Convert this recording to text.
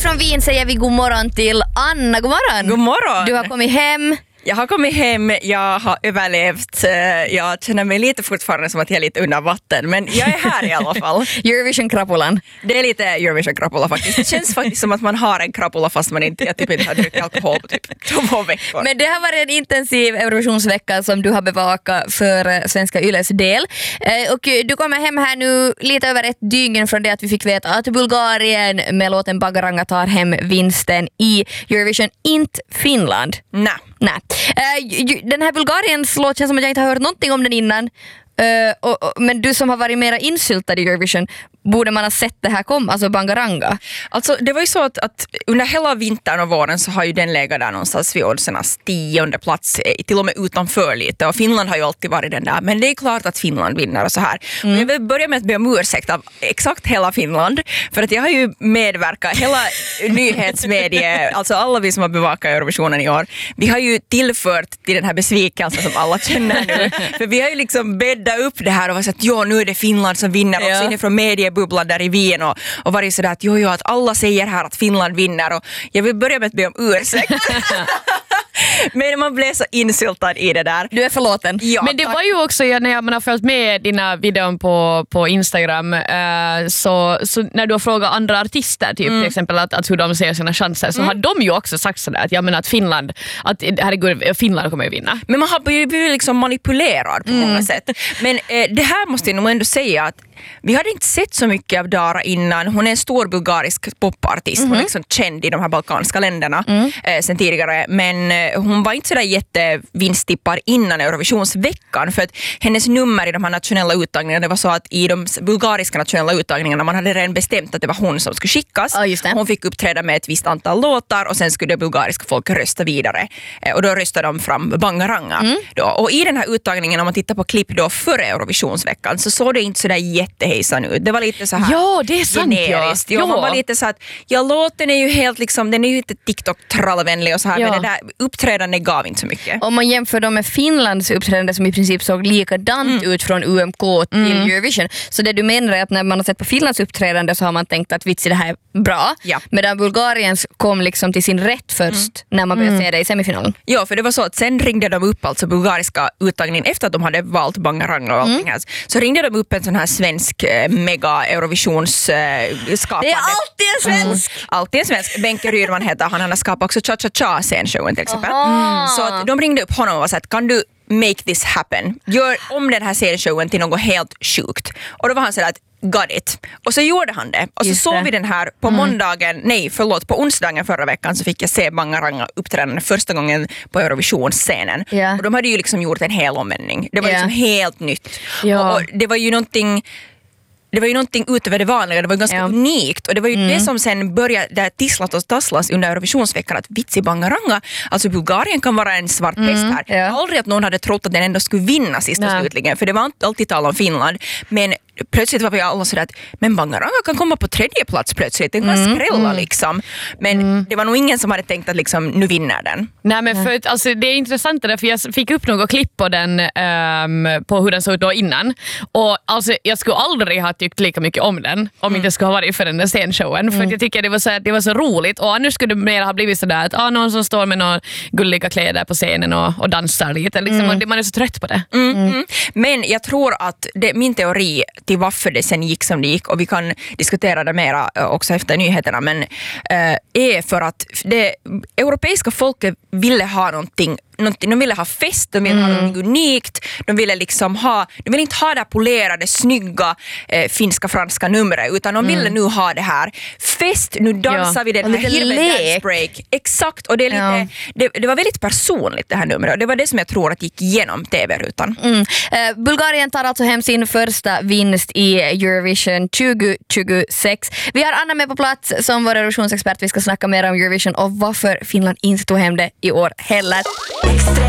från Wien säger vi god morgon till Anna. God morgon. God morgon. Du har kommit hem. Jag har kommit hem, jag har överlevt. Jag känner mig lite fortfarande som att jag är lite under vatten, men jag är här i alla fall. Eurovision-krapulan. Det är lite Eurovision-krapula faktiskt. Det känns faktiskt som att man har en krapula fast man inte har druckit alkohol på typ 2 veckor. Men det har varit en intensiv Eurovisionsvecka som du har bevakat för Svenska Yles del. Och du kommer hem här nu lite över ett dygn från det att vi fick veta att Bulgarien med låten Bangaranga tar hem vinsten i Eurovision, inte Finland. Nej. Den här Bulgariens låt känns som att jag inte har hört någonting om den innan. Men du som har varit mera insyltad i Eurovision, borde man ha sett det här komma, alltså Bangaranga? Alltså det var ju så att under hela vintern och våren så har ju den legat där någonstans vid oddsernas 10:e plats, till och med utanför lite, och Finland har ju alltid varit den där, men det är klart att Finland vinner och så här. Och jag vill börja med att be om ursäkt av exakt hela Finland, för att jag har ju medverkat, hela nyhetsmedie, alltså alla vi som har bevakat Eurovisionen i år, vi har ju tillfört till den här besvikelsen som alla känner nu, för vi har ju liksom bäddat upp det här och var så att nu är det Finland som vinner, också inifrån mediebubblan där i Wien och varit så där att att alla säger här att Finland vinner, och jag vill börja med att be om ursäkt. Men man blev så insyltad i det där. Du är förlåten. Ja, men det var ju också, när jag har följt med dina videon på Instagram, så när du har frågat andra artister typ, till exempel att hur de ser sina chanser, så har de ju också sagt sådär att jag menar att Finland, att herregud, Finland kommer ju vinna. Men man har blivit liksom manipulerad på många sätt. Men det här måste jag nog ändå säga att vi hade inte sett så mycket av Dara innan. Hon är en stor bulgarisk popartist. Hon är liksom känd i de här balkanska länderna sen tidigare. Men hon var inte så där jättevinsttippad innan Eurovisionsveckan. För att hennes nummer i de här nationella uttagningarna, det var så att i de bulgariska nationella uttagningarna man hade redan bestämt att det var hon som skulle skickas. Hon fick uppträda med ett visst antal låtar och sen skulle det bulgariska folk rösta vidare. Och då röstade de fram Bangaranga. Och i den här uttagningen, om man tittar på klipp då före Eurovisionsveckan, så såg det inte så där jättehejsan ut. Det var lite så här. Ja, det är sant. Generiskt. Ja, man var lite så att låten är ju helt liksom, den är ju inte TikTok-trallvänlig och så här, men det där uppträdande gav inte så mycket. Om man jämför dem med Finlands uppträdande som i princip såg likadant ut från UMK till Eurovision. Så det du menar är att när man har sett på Finlands uppträdande så har man tänkt att det här är bra. Ja. Medan Bulgariens kom liksom till sin rätt först när man började se det i semifinalen. Ja, för det var så att sen ringde de upp alltså bulgariska uttagningen efter att de hade valt Bangaranga och allting här. Så ringde de upp en sån här svensk mega Eurovisionsskapande. Det är alltid en svensk! Alltid en svensk. Benke Rydman heter han har skapat också Cha-Cha-Cha scenshowen till exempel. Så att de ringde upp honom och sa att kan du make this happen? Gör om den här scenshowen till något helt sjukt. Och då var han så att got it. Och så gjorde han det. Och så såg vi den här på på onsdagen förra veckan så fick jag se Bangaranga uppträdande första gången på Eurovisionsscenen. Yeah. Och de hade ju liksom gjort en hel omvändning. Det var liksom helt nytt. Och det var ju någonting utöver det vanliga, det var ganska unikt, och det var ju det som sen började tisslas och tasslas under Eurovisionsveckan, att vitsi Bangaranga, alltså Bulgarien kan vara en svart häst här. Aldrig att någon hade trott att den ändå skulle vinna sist och slutligen, för det var inte alltid tal om Finland, men plötsligt var vi alla sådär att men Bangaranga kan komma på 3:e plats plötsligt, den kan skrälla liksom. Men det var nog ingen som hade tänkt att liksom, nu vinner den. Nej, men för alltså, det är intressant där, för jag fick upp något klipp på den på hur den såg ut då innan, och alltså jag skulle aldrig ha tyckt lika mycket om den om inte skulle ha varit för den där scenshowen, för att jag tycker det var så roligt, och annars skulle det mer ha blivit sådär att någon som står med några gulliga kläder på scenen och dansar lite liksom, och man är så trött på det. Men jag tror att min teori till varför det sen gick som det gick, och vi kan diskutera det mera också efter nyheterna, men är för att det europeiska folket ville ha någonting, de ville ha fest, de ville ha något unikt, de ville inte ha det polerade, snygga finska, franska numret, utan de ville nu ha det här fest, nu dansar vi den här dance break. Exakt, och det är lite, det var väldigt personligt det här numret, och det var det som jag tror att gick igenom TV-rutan. Bulgarien tar alltså hem sin första vinst i Eurovision 2026. Vi har Anna med på plats som vår Eurovisionsexpert. Vi ska snacka mer om Eurovision och varför Finland inte tog hem det i år heller.